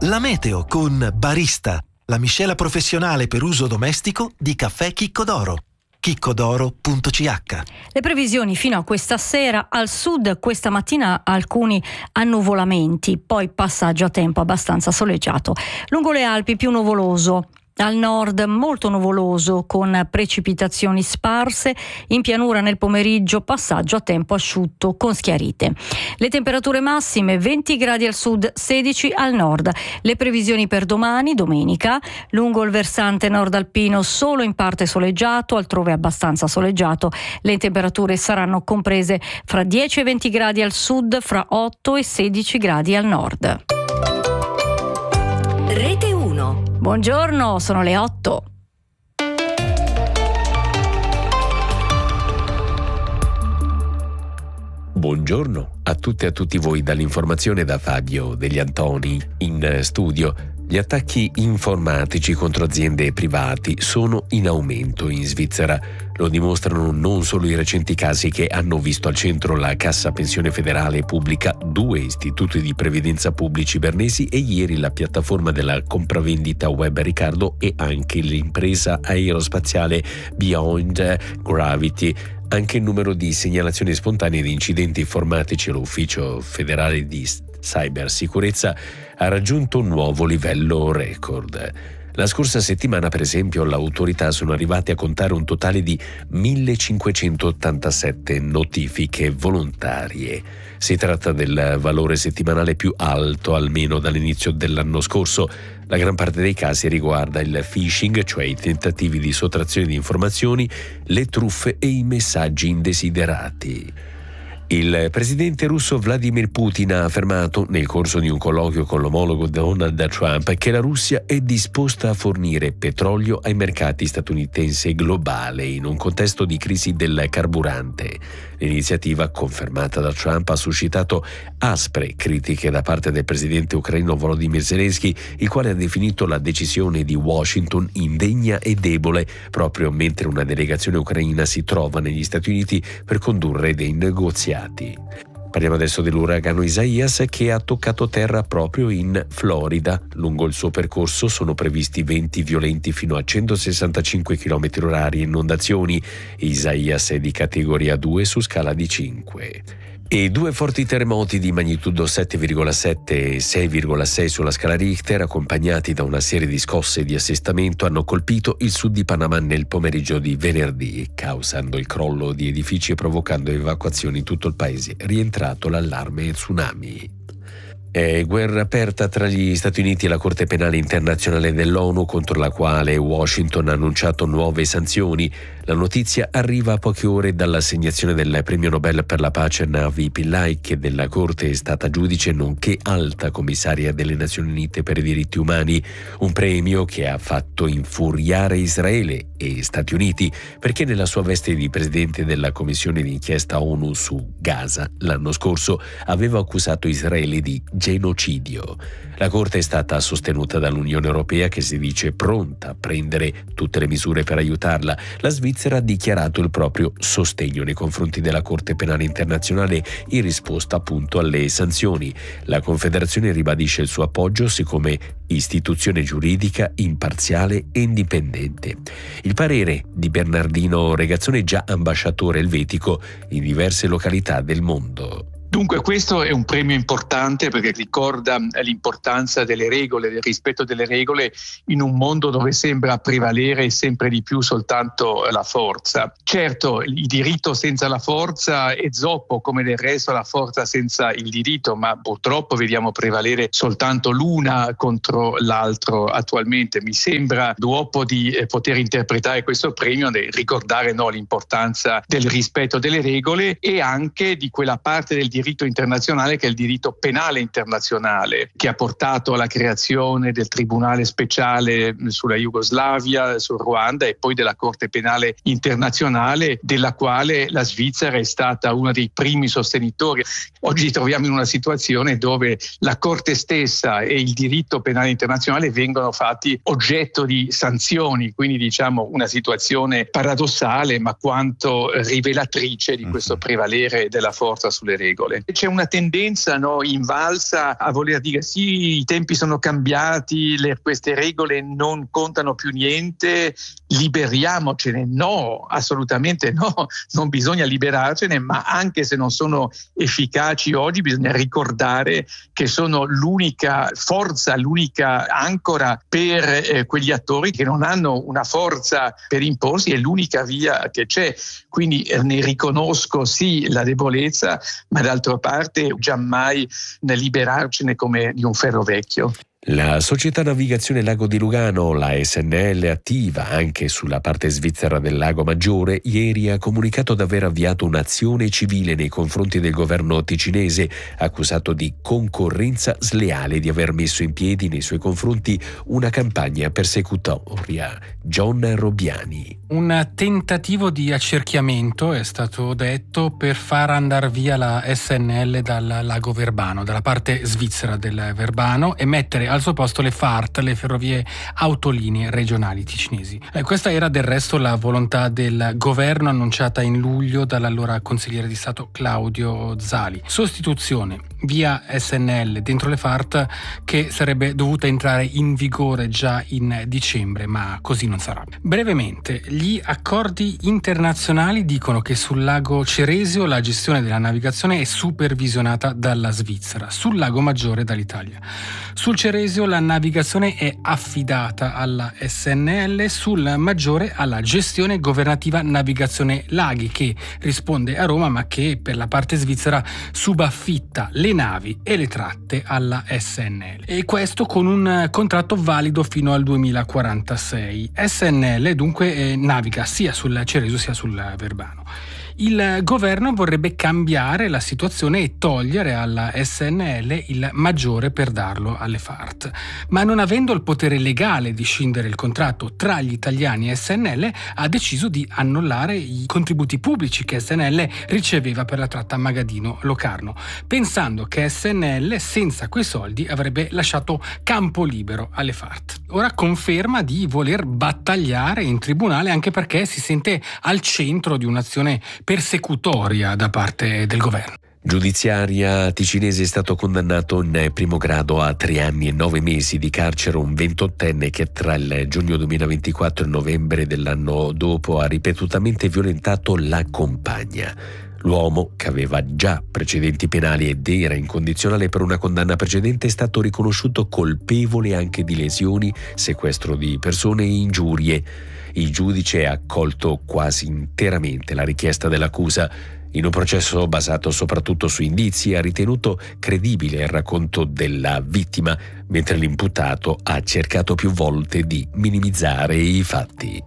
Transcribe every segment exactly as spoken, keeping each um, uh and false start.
La meteo con Barista, la miscela professionale per uso domestico di caffè Chicco d'Oro. chiccodoro punto c h. Le previsioni fino a questa sera: al sud questa mattina alcuni annuvolamenti, poi passaggio a tempo abbastanza soleggiato. Lungo le Alpi più nuvoloso. Al nord molto nuvoloso con precipitazioni sparse, in pianura nel pomeriggio passaggio a tempo asciutto con schiarite. Le temperature massime: venti gradi al sud, sedici al nord. Le previsioni per domani, domenica: lungo il versante nord alpino solo in parte soleggiato, altrove abbastanza soleggiato. Le temperature saranno comprese fra dieci e venti gradi al sud, fra otto e sedici gradi al nord. Rete uno. Buongiorno, sono le otto. Buongiorno a tutte e a tutti voi dall'informazione da Fabio Degli Antoni in studio. Gli attacchi informatici contro aziende e privati sono in aumento in Svizzera. Lo dimostrano non solo i recenti casi che hanno visto al centro la Cassa Pensione Federale Pubblica, due istituti di previdenza pubblici bernesi e ieri la piattaforma della compravendita web Ricardo e anche l'impresa aerospaziale Beyond Gravity. Anche il numero di segnalazioni spontanee di incidenti informatici all'Ufficio Federale di Cybersicurezza ha raggiunto un nuovo livello record. La scorsa settimana, per esempio, le autorità sono arrivate a contare un totale di millecinquecentottantasette notifiche volontarie. Si tratta del valore settimanale più alto almeno dall'inizio dell'anno scorso. La gran parte dei casi riguarda il phishing, cioè i tentativi di sottrazione di informazioni, le truffe e i messaggi indesiderati. Il presidente russo Vladimir Putin ha affermato, nel corso di un colloquio con l'omologo Donald Trump, che la Russia è disposta a fornire petrolio ai mercati statunitensi e globali in un contesto di crisi del carburante. L'iniziativa, confermata da Trump, ha suscitato aspre critiche da parte del presidente ucraino Volodymyr Zelensky, il quale ha definito la decisione di Washington indegna e debole, proprio mentre una delegazione ucraina si trova negli Stati Uniti per condurre dei negoziati. Parliamo adesso dell'uragano Isaias, che ha toccato terra proprio in Florida. Lungo il suo percorso sono previsti venti violenti fino a centosessantacinque chilometri orari e inondazioni. Isaias è di categoria due su scala di cinque. E due forti terremoti di magnitudo sette virgola sette e sei virgola sei sulla scala Richter, accompagnati da una serie di scosse di assestamento, hanno colpito il sud di Panama nel pomeriggio di venerdì, causando il crollo di edifici e provocando evacuazioni in tutto il paese, rientrato l'allarme tsunami. È guerra aperta tra gli Stati Uniti e la Corte Penale Internazionale dell'ONU, contro la quale Washington ha annunciato nuove sanzioni. La notizia arriva a poche ore dall'assegnazione del premio Nobel per la pace a Navi Pillay, che della Corte è stata giudice nonché alta commissaria delle Nazioni Unite per i diritti umani, un premio che ha fatto infuriare Israele e Stati Uniti, perché nella sua veste di presidente della Commissione d'inchiesta ONU su Gaza l'anno scorso aveva accusato Israele di genocidio. La Corte è stata sostenuta dall'Unione Europea, che si dice pronta a prendere tutte le misure per aiutarla. La Svizzera ha dichiarato il proprio sostegno nei confronti della Corte Penale Internazionale in risposta appunto alle sanzioni. La Confederazione ribadisce il suo appoggio siccome istituzione giuridica imparziale e indipendente. Il parere di Bernardino Regazzone, già ambasciatore elvetico in diverse località del mondo. Dunque questo è un premio importante perché ricorda l'importanza delle regole, del rispetto delle regole in un mondo dove sembra prevalere sempre di più soltanto la forza. Certo, il diritto senza la forza è zoppo, come del resto la forza senza il diritto, ma purtroppo vediamo prevalere soltanto l'una contro l'altro attualmente. Mi sembra dopo di poter interpretare questo premio ricordare no, l'importanza del rispetto delle regole e anche di quella parte del diritto diritto internazionale che è il diritto penale internazionale, che ha portato alla creazione del Tribunale Speciale sulla Jugoslavia, sul Ruanda e poi della Corte Penale Internazionale, della quale la Svizzera è stata uno dei primi sostenitori. Oggi ci troviamo in una situazione dove la Corte stessa e il diritto penale internazionale vengono fatti oggetto di sanzioni, quindi diciamo una situazione paradossale ma quanto rivelatrice di questo prevalere della forza sulle regole. regole. C'è una tendenza, no, invalsa a voler dire sì, i tempi sono cambiati, le, queste regole non contano più niente, liberiamocene. No, assolutamente no, non bisogna liberarcene, ma anche se non sono efficaci oggi bisogna ricordare che sono l'unica forza, l'unica ancora per eh, quegli attori che non hanno una forza per imporsi, è l'unica via che c'è. Quindi eh, ne riconosco sì la debolezza, ma d'altra parte giammai ne liberarcene come di un ferro vecchio. La Società Navigazione Lago di Lugano, la S N L, attiva anche sulla parte svizzera del Lago Maggiore, ieri ha comunicato di aver avviato un'azione civile nei confronti del governo ticinese, accusato di concorrenza sleale, di aver messo in piedi nei suoi confronti una campagna persecutoria. John Robbiani. Un tentativo di accerchiamento, è stato detto, per far andare via la S N L dal Lago Verbano, dalla parte svizzera del Verbano, e mettere al suo posto le F A R T, le ferrovie autolinee regionali ticinesi. Eh, questa era del resto la volontà del governo annunciata in luglio dall'allora consigliere di Stato Claudio Zali. Sostituzione via S N L dentro le F A R T che sarebbe dovuta entrare in vigore già in dicembre, ma così non sarà. Brevemente, gli accordi internazionali dicono che sul lago Ceresio la gestione della navigazione è supervisionata dalla Svizzera, sul lago Maggiore dall'Italia. Sul Ceresio la navigazione è affidata alla S N L, sul Maggiore alla gestione governativa navigazione laghi, che risponde a Roma ma che per la parte svizzera subaffitta le navi e le tratte alla S N L, e questo con un contratto valido fino al duemilaquarantasei. S N L dunque eh, naviga sia sul Ceresio sia sul Verbano. Il governo vorrebbe cambiare la situazione e togliere alla S N L il Maggiore per darlo alle F A R T, ma non avendo il potere legale di scindere il contratto tra gli italiani e S N L, ha deciso di annullare i contributi pubblici che S N L riceveva per la tratta Magadino-Locarno, pensando che S N L senza quei soldi avrebbe lasciato campo libero alle F A R T. Ora conferma di voler battagliare in tribunale, anche perché si sente al centro di un'azione persecutoria da parte del governo. Giudiziaria ticinese è stato condannato in primo grado a tre anni e nove mesi di carcere un ventottenne che tra il giugno duemilaventiquattro e il novembre dell'anno dopo ha ripetutamente violentato la compagna. L'uomo, che aveva già precedenti penali ed era incondizionale per una condanna precedente, è stato riconosciuto colpevole anche di lesioni, sequestro di persone e ingiurie. Il giudice ha accolto quasi interamente la richiesta dell'accusa. In un processo basato soprattutto su indizi, ha ritenuto credibile il racconto della vittima, mentre l'imputato ha cercato più volte di minimizzare i fatti.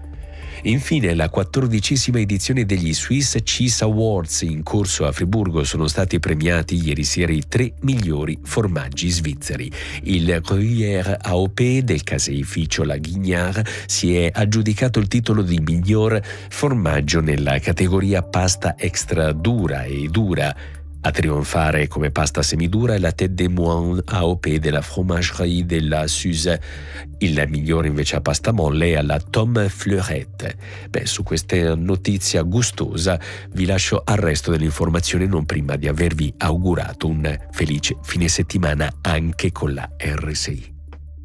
Infine, la quattordicesima edizione degli Swiss Cheese Awards in corso a Friburgo sono stati premiati ieri sera i tre migliori formaggi svizzeri. Il Gruyère A O P del caseificio La Guignard si è aggiudicato il titolo di miglior formaggio nella categoria pasta extra dura e dura. A trionfare come pasta semidura è la Tête de Moine A O P della Fromagerie de la Suze. Il migliore invece a pasta molle è alla Tom Fleurette. Beh, su questa notizia gustosa vi lascio al resto dell'informazione, non prima di avervi augurato un felice fine settimana anche con la R S I.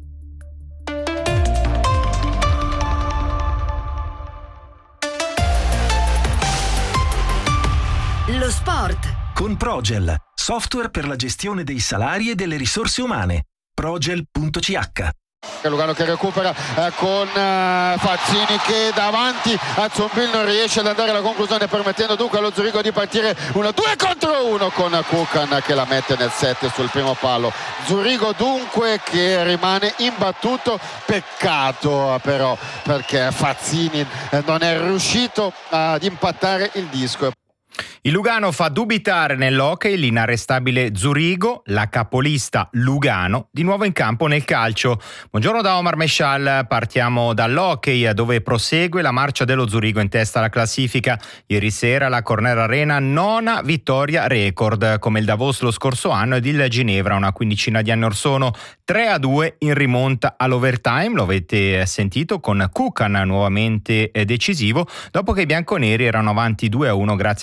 Lo sport con Progel, software per la gestione dei salari e delle risorse umane. Progel punto c h. Lugano che recupera eh, con eh, Fazzini che davanti a Zumbil non riesce ad andare alla conclusione, permettendo dunque allo Zurigo di partire uno due contro uno con Kukan che la mette nel set sul primo palo. Zurigo dunque che rimane imbattuto, peccato però perché Fazzini eh, non è riuscito ad impattare il disco. Il Lugano fa dubitare nell'hockey l'inarrestabile Zurigo, la capolista Lugano di nuovo in campo nel calcio. Buongiorno da Omar Meshal, partiamo dall'hockey dove prosegue la marcia dello Zurigo in testa alla classifica. Ieri sera la Cornell Arena nona vittoria record come il Davos lo scorso anno ed il Ginevra una quindicina di anni or sono. tre a due in rimonta all'overtime, lo avete sentito, con Kukan nuovamente decisivo dopo che i bianconeri erano avanti due a uno grazie a Turcao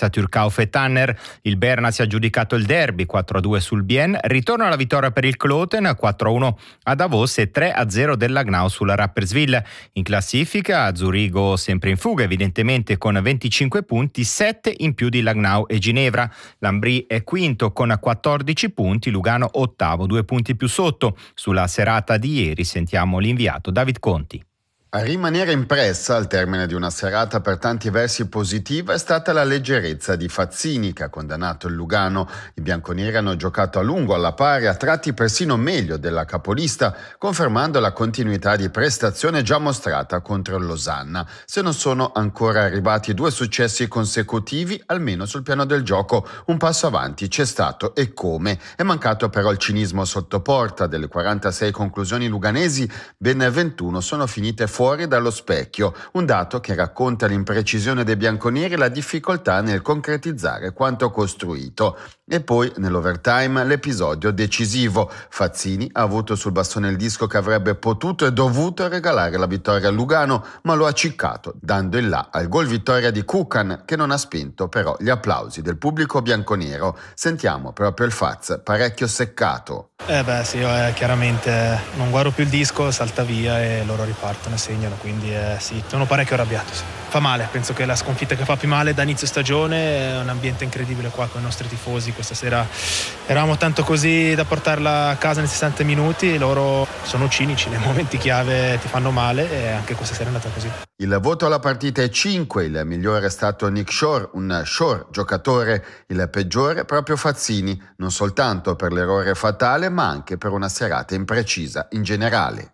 Knauf e Tanner. Il Berna si è aggiudicato il derby quattro a due sul Bien, ritorno alla vittoria per il Kloten quattro a uno a Davos e tre a zero della Gnau sulla Rapperswil. In classifica Zurigo sempre in fuga evidentemente con venticinque punti, sette in più di Langnau e Ginevra. L'Ambri è quinto con quattordici punti, Lugano ottavo, due punti più sotto. Sulla serata di ieri sentiamo l'inviato David Conti. A rimanere impressa al termine di una serata per tanti versi positiva è stata la leggerezza di Fazzini, che ha condannato il Lugano. I bianconeri hanno giocato a lungo alla pari, a tratti persino meglio della capolista, confermando la continuità di prestazione già mostrata contro il Losanna. Se non sono ancora arrivati due successi consecutivi, almeno sul piano del gioco un passo avanti c'è stato, e come. È mancato però il cinismo sotto porta. Delle quarantasei conclusioni luganesi, ben ventuno sono finite fuori dallo specchio, un dato che racconta l'imprecisione dei bianconeri e la difficoltà nel concretizzare quanto costruito. E poi nell'overtime l'episodio decisivo. Fazzini ha avuto sul bastone il disco che avrebbe potuto e dovuto regalare la vittoria al Lugano, ma lo ha ciccato, dando il là al gol vittoria di Kukan, che non ha spento però gli applausi del pubblico bianconero. Sentiamo proprio il Faz, parecchio seccato. Eh beh sì, io eh, chiaramente non guardo più il disco, salta via e loro ripartono e segnano, quindi eh, sì, sono parecchio arrabbiato. Sì. Fa male, penso che la sconfitta che fa più male da inizio stagione, è un ambiente incredibile qua con i nostri tifosi. Questa sera eravamo tanto così da portarla a casa nei sessanta minuti, loro sono cinici, nei momenti chiave ti fanno male e anche questa sera è andata così. Il voto alla partita è cinque, il migliore è stato Nick Shore, un Shore giocatore, il peggiore proprio Fazzini, non soltanto per l'errore fatale ma anche per una serata imprecisa in generale.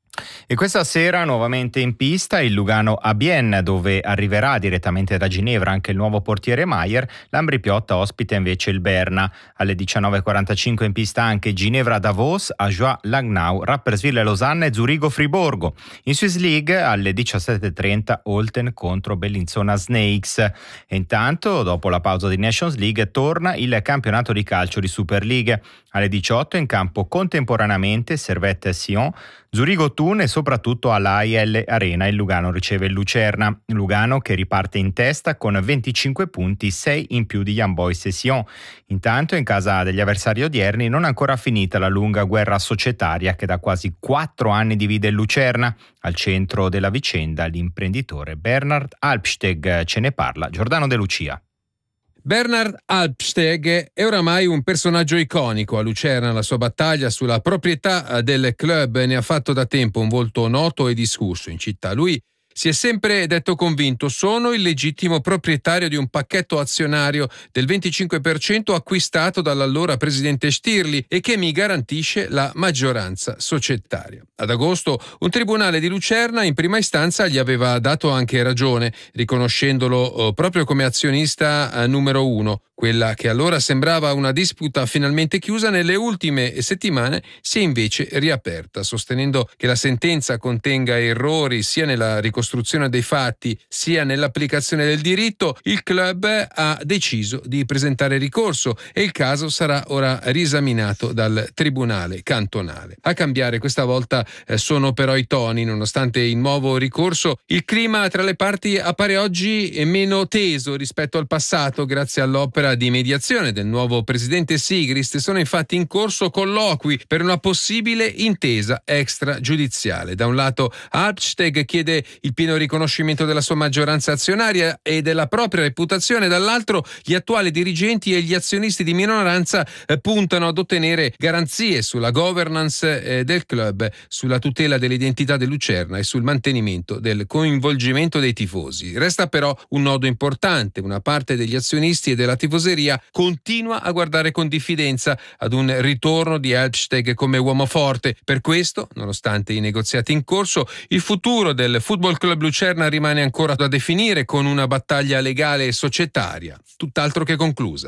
E questa sera nuovamente in pista il Lugano a Bienne, dove arriverà direttamente da Ginevra anche il nuovo portiere Maier. L'Ambri Piotta ospita invece il Berna. Alle diciannove e quarantacinque in pista anche Ginevra Davos, Ajoie Langnau, Rapperswil Losanna e Zurigo Friborgo. In Swiss League alle diciassette e trenta Olten contro Bellinzona Snakes. E intanto dopo la pausa di Nations League torna il campionato di calcio di Super League. Alle diciotto in campo contemporaneamente Servette Sion, Zurigo Thun e soprattutto all'A I L Arena il Lugano riceve il Lucerna. Lugano che riparte in testa con venticinque punti, sei in più di Young Boys e Sion. Intanto in casa degli avversari odierni non è ancora finita la lunga guerra societaria che da quasi quattro anni divide il Lucerna. Al centro della vicenda l'imprenditore Bernhard Alpsteg, ce ne parla Giordano De Lucia. Bernhard Alpsteg è oramai un personaggio iconico a Lucerna. La sua battaglia sulla proprietà del club ne ha fatto da tempo un volto noto e discusso in città. Lui si è sempre detto convinto: sono il legittimo proprietario di un pacchetto azionario del venticinque per cento acquistato dall'allora presidente Stirli e che mi garantisce la maggioranza societaria. Ad agosto un tribunale di Lucerna in prima istanza gli aveva dato anche ragione, riconoscendolo proprio come azionista numero uno. Quella che allora sembrava una disputa finalmente chiusa nelle ultime settimane si è invece riaperta, sostenendo che la sentenza contenga errori sia nella ricostruzione dei fatti sia nell'applicazione del diritto. Il club ha deciso di presentare ricorso e il caso sarà ora riesaminato dal tribunale cantonale. A cambiare questa volta eh, sono però i toni. Nonostante il nuovo ricorso, il clima tra le parti appare oggi meno teso rispetto al passato grazie all'opera di mediazione del nuovo presidente Sigrist. Sono infatti in corso colloqui per una possibile intesa extragiudiziale. Da un lato Alpsteg chiede il pieno riconoscimento della sua maggioranza azionaria e della propria reputazione, dall'altro gli attuali dirigenti e gli azionisti di minoranza eh, puntano ad ottenere garanzie sulla governance eh, del club, sulla tutela dell'identità del Lucerna e sul mantenimento del coinvolgimento dei tifosi. Resta però un nodo importante: una parte degli azionisti e della tifoseria continua a guardare con diffidenza ad un ritorno di Alpsteg come uomo forte. Per questo, nonostante i negoziati in corso, il futuro del Football Club Lucerna rimane ancora da definire, con una battaglia legale e societaria tutt'altro che conclusa.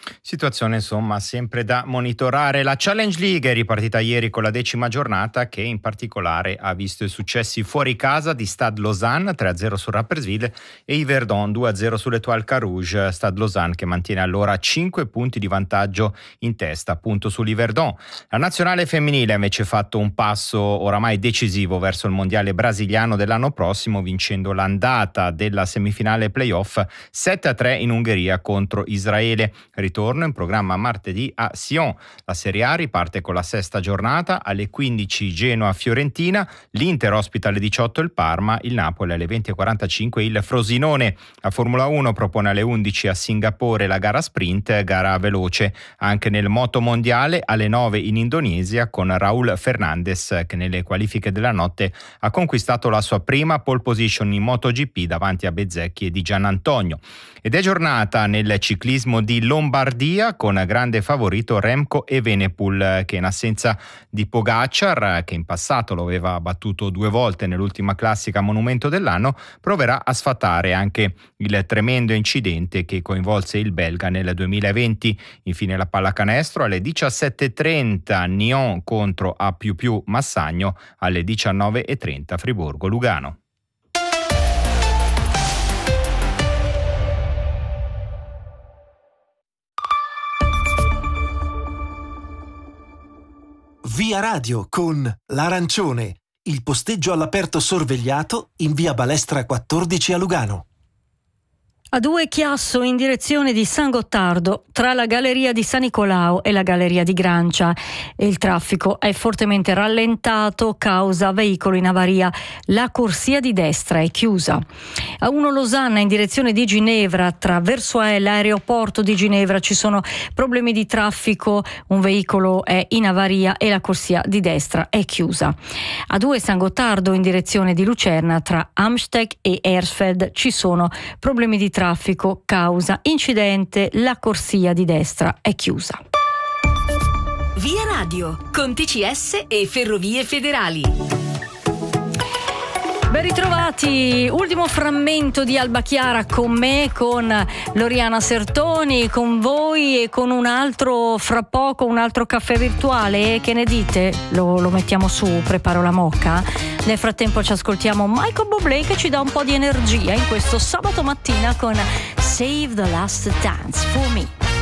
Situazione insomma sempre da monitorare. La Challenge League è ripartita ieri con la decima giornata, che in particolare ha visto i successi fuori casa di Stade Lausanne tre a zero su Rapperswil e Yverdon due a zero sull'Étoile Carouge. Stade Lausanne che mantiene allora cinque punti di vantaggio in testa appunto sull'Yverdon. La nazionale femminile ha invece fatto un passo oramai decisivo verso il mondiale brasiliano dell'anno prossimo, vincendo l'andata della semifinale playoff sette a tre in Ungheria contro Israele. Ritorno in programma martedì a Sion. La Serie A riparte con la sesta giornata alle quindici Genoa-Fiorentina, l'Inter ospita alle diciotto il Parma, il Napoli alle venti e quarantacinque il Frosinone. La Formula uno propone alle undici a Singapore la gara sprint, gara veloce anche nel moto mondiale alle nove in Indonesia con Raúl Fernandez che nelle qualifiche della notte ha conquistato la sua prima pole position in MotoGP davanti a Bezzecchi e Di Giannantonio. Ed è giornata nel ciclismo di Lombardia con grande favorito Remco Evenepoel, che in assenza di Pogacar, che in passato lo aveva battuto due volte nell'ultima classica monumento dell'anno, proverà a sfatare anche il tremendo incidente che coinvolse il belga nel duemilaventi. Infine la pallacanestro alle diciassette e trenta Nyon contro A++ Massagno, alle diciannove e trenta Friburgo Lugano. Via Radio con l'Arancione, il posteggio all'aperto sorvegliato in via Balestra quattordici a Lugano. A due Chiasso in direzione di San Gottardo, tra la galleria di San Nicolao e la galleria di Grancia. Il traffico è fortemente rallentato causa veicolo in avaria. La corsia di destra è chiusa. A uno Losanna in direzione di Ginevra, tra Versoix e l'aeroporto di Ginevra ci sono problemi di traffico. Un veicolo è in avaria e la corsia di destra è chiusa. A due San Gottardo in direzione di Lucerna, tra Amsteg e Hersfeld ci sono problemi di traffico. Traffico causa incidente, la corsia di destra è chiusa. Via Radio con T C S e Ferrovie Federali. Ben ritrovati, ultimo frammento di Alba Chiara con me, con Loriana Sertoni, con voi e con un altro, fra poco, un altro caffè virtuale. Che ne dite? Lo, lo mettiamo su, preparo la mocca. Nel frattempo ci ascoltiamo Michael Bublé che ci dà un po' di energia in questo sabato mattina con Save the Last Dance for Me.